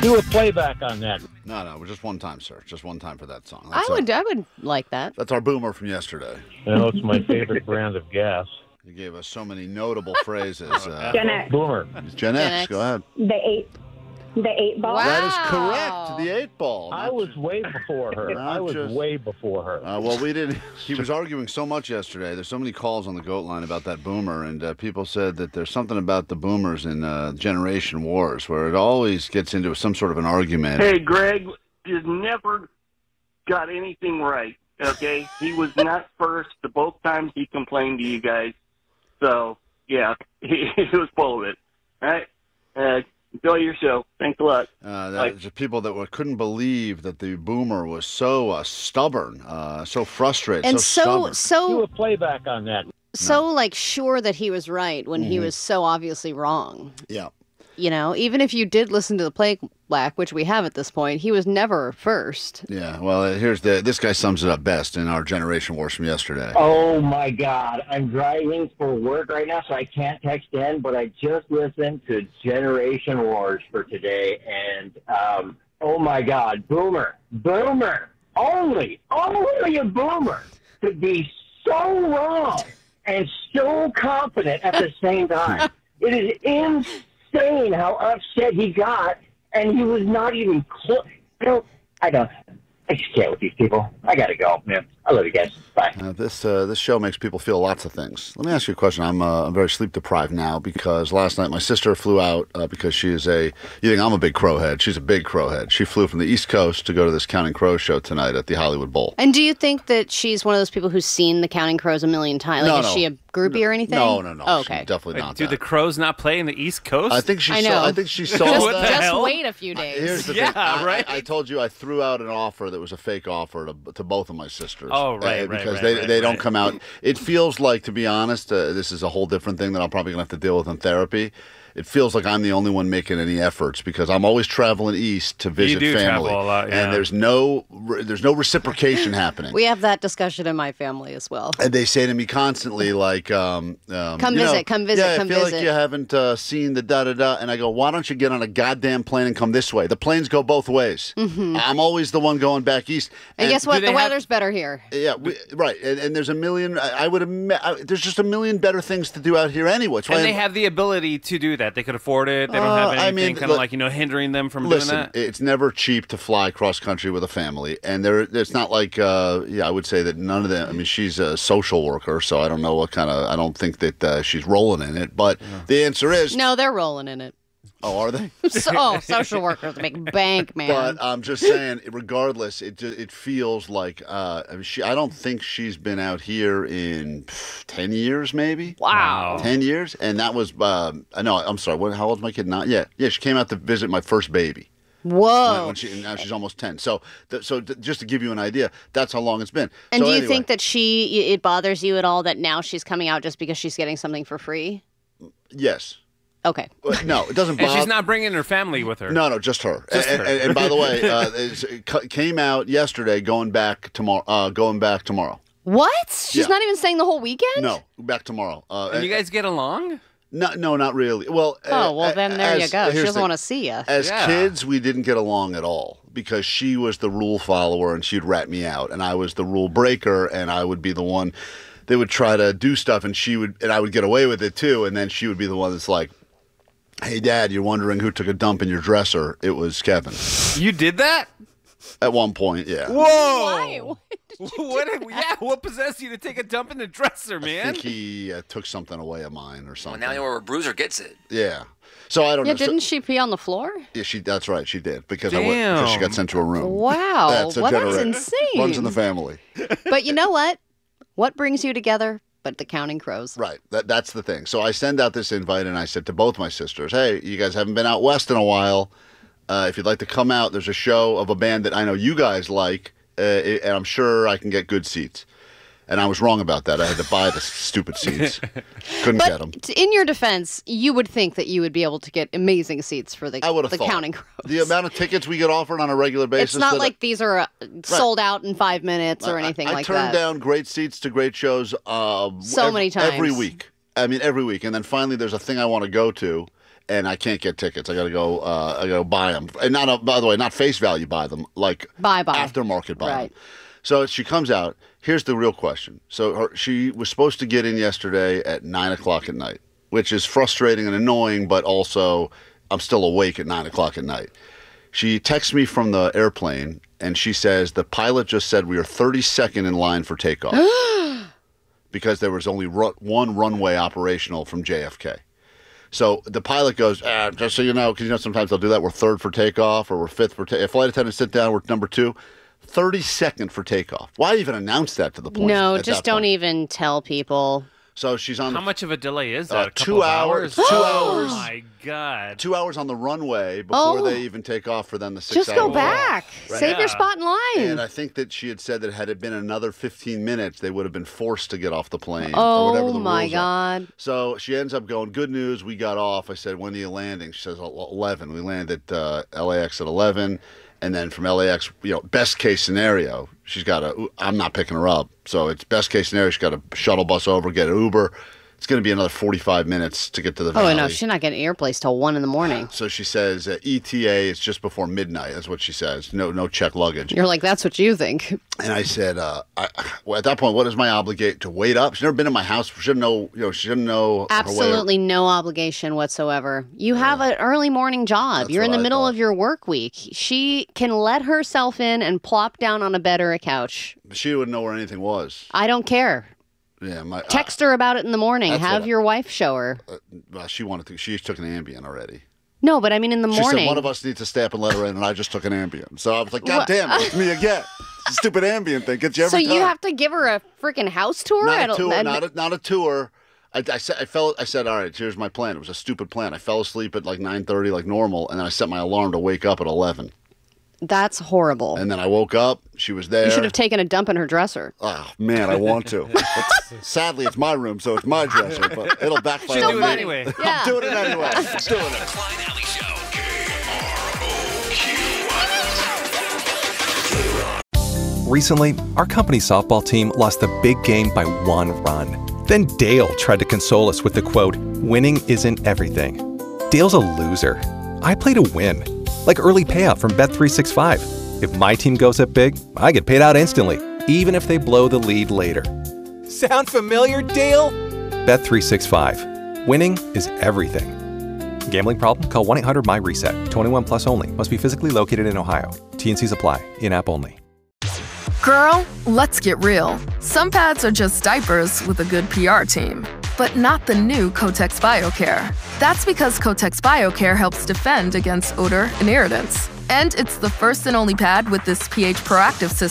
Do a playback on that. No, just one time, sir. Just one time for that song. I would like that. That's our boomer from yesterday. I know it's my favorite brand of gas. You gave us so many notable phrases. Gen X. Boomer. Gen X, go ahead. The eight ball. Wow. That is correct. The 8 ball. I was way before her. Way before her. Well, we didn't. He was arguing so much yesterday. There's so many calls on the GOAT line about that boomer, and people said that there's something about the boomers in Generation Wars where it always gets into some sort of an argument. Hey, Greg has never got anything right, okay? He was not first the both times he complained to you guys. So, yeah, he was full of it. All right? Enjoy your show. Thanks a lot. Just people that couldn't believe that the boomer was so stubborn, so frustrated, And stubborn. Do a playback on that. like sure that he was right when he was so obviously wrong. Yeah. You know, even if you did listen to the playback, which we have at this point, he was never first. Yeah, well, this guy sums it up best in our Generation Wars from yesterday. Oh, my God. I'm driving for work right now, so I can't text in, but I just listened to Generation Wars for today, and, oh, my God, boomer, only a boomer could be so wrong and so confident at the same time. It is insane how upset he got, and he was not even close. I just can't with these people. I gotta go, man. I love you guys. Bye. This show makes people feel lots of things. Let me ask you a question. I'm very sleep deprived now because last night my sister flew out because she is you think I'm a big crow head. She's a big crow head. She flew from the East Coast to go to this Counting Crows show tonight at the Hollywood Bowl. And do you think that she's one of those people who's seen the Counting Crows a million times? Like, is she a groupie or anything? No. Oh, okay. She's definitely not Do that. the Crows not play in the East Coast? I think she I know. saw. I think she saw What that. the Just hell? wait a few days. Here's the Yeah, thing. right. I told you I threw out an offer that was a fake offer to both of my sisters. Oh, right, because right, they don't right. come out. It feels like, to be honest, this is a whole different thing that I'm probably going to have to deal with in therapy. It feels like I'm the only one making any efforts because I'm always traveling east to visit do family, travel a lot, yeah. and there's no reciprocation happening. We have that discussion in my family as well. And they say to me constantly, like, Come you visit, come visit, yeah, come I feel visit. like you haven't seen the da-da-da. And I go, why don't you get on a goddamn plane and come this way? The planes go both ways. Mm-hmm. I'm always the one going back east. And guess what? do The they have- weather's better here. Yeah, right. And there's a million, I would admit, there's just a million better things to do out here anyway. It's why And they have the ability to do that. They could afford it. They don't have I anything mean, kind of like, hindering them from Listen, doing that. it's never cheap to fly cross country with a family, and it's not like I would say that none of them. I mean, she's a social worker, so I don't know what kind of. I don't think that she's rolling in it, but the answer is No, they're rolling in it. Oh, are they? Social workers make bank, man. But I'm just saying, regardless, it feels like I don't think she's been out here in 10 years, maybe. Wow. 10 years, and that was no. I'm sorry. How old's my kid now? Yeah. She came out to visit my first baby. Whoa. Now she's almost 10. So just to give you an idea, that's how long it's been. And So do you anyway, think that it bothers you at all that now she's coming out just because she's getting something for free? Yes. Okay. No, it doesn't And bother. she's not bringing her family with her. No, just her. Just her. And by the way, it came out yesterday. Going back tomorrow. What? She's Yeah. not even staying the whole weekend? No, back tomorrow. And you guys get along? No, not really. Well, then there you go. She here's doesn't the- want to see you. As Yeah. kids, we didn't get along at all because she was the rule follower and she'd rat me out, and I was the rule breaker, and I would be the one. They would try to do stuff, and I would get away with it too, and then she would be the one that's like, "Hey, Dad, you're wondering who took a dump in your dresser? It was Kevin." You did that? At one point, yeah. Whoa! Why? What possessed you to take a dump in the dresser, I man? think he took something away of mine or Well, something. now you know where a bruiser gets it. Yeah. So I don't Yeah, know. So- didn't she pee on the floor? yeah, that's right. She did because Damn. because she got sent to a room. Wow. That's a Well, that's generator. insane. Runs in the family. But you know what? What brings you together but the Counting Crows? Right. That's the thing. So I send out this invite, and I said to both my sisters, "Hey, you guys haven't been out west in a while. If you'd like to come out, there's a show of a band that I know you guys like, and I'm sure I can get good seats." And I was wrong about that. I had to buy the stupid seats. Couldn't get them. But in your defense, you would think that you would be able to get amazing seats for the I would have thought. Counting Crows. The amount of tickets we get offered on a regular basis. It's not that like these are sold out in 5 minutes or anything I like turned that. down great seats to great shows So many times. every week. I mean, every week. And then finally there's a thing I want to go to, and I can't get tickets. I got to go buy them. And by the way, not face value buy them, like Buy. aftermarket buy Right. them. So she comes out. Here's the real question. So she was supposed to get in yesterday at 9 o'clock at night, which is frustrating and annoying, but also I'm still awake at 9 o'clock at night. She texts me from the airplane, and she says, the pilot just said we are 32nd in line for takeoff because there was only one runway operational from JFK. So the pilot goes, just so you know, because sometimes they'll do that. We're third for takeoff, or we're fifth for takeoff. Flight attendants sit down, we're number 2. 32nd for takeoff. Why even announce that to the point? No, just don't even tell people. So she's on. How much of a delay is that? A 2 couple of hours. 2 Oh hours. my God. 2 hours on the runway before they even take off for them the 6 hours. Just go back. Right. Save your spot in line. And I think that she had said that had it been another 15 minutes, they would have been forced to get off the plane. Or whatever the Oh my rules are. God. So she ends up going, good news, we got off. I said, when are you landing? She says, 11. We landed at LAX at 11. And then from LAX, best case scenario, I'm not picking her up. So it's best case scenario, she's got a shuttle bus over, get an Uber. It's going to be another 45 minutes to get to the valley. Oh, no, she's not getting your place till 1 in the morning. So she says, ETA is just before midnight. That's what she says. No check luggage. You're like, that's what you think. And I said, well, at that point, what is my obligation to wait up? She's never been in my house. She shouldn't know. She shouldn't know. Absolutely no obligation whatsoever. You have an early morning job. That's You're in what the I middle thought. of your work week. She can let herself in and plop down on a bed or a couch. She wouldn't know where anything was. I don't care. Yeah, Text her about it in the morning. That's Have what your wife show her. Well, she wanted to. She took an Ambien already. No, but I mean in the She morning. said one of us needs to stamp and let her in, and I just took an Ambien. So I was like, God What? damn it, it's me again. Stupid Ambien thing gets you every so time. you have to give her a freaking house tour? Not a tour. Not a tour. I said, all right, here's my plan. It was a stupid plan. I fell asleep at like 9:30 like normal, and then I set my alarm to wake up at 11. That's horrible. And then I woke up. She was there. You should have taken a dump in her dresser. Oh, man, I want to. Sadly, it's my room, so it's my dresser, but it'll backfire. Should on do it me. anyway. Yeah. I'm doing it anyway. I'm doing it. Klein Alley Show. Recently, our company's softball team lost the big game by 1 run. Then Dale tried to console us with the quote, "Winning isn't everything." Dale's a loser. I play to win. Like early payout from Bet365. If my team goes up big, I get paid out instantly, even if they blow the lead later. Sound familiar, Dale? Bet365. Winning is everything. Gambling problem? Call 1-800-MY-RESET. 21 plus only. Must be physically located in Ohio. T&Cs apply. In-app only. Girl, let's get real. Some pads are just diapers with a good PR team. But not the new Kotex BioCare. That's because Kotex BioCare helps defend against odor and irritants. And it's the first and only pad with this pH proactive system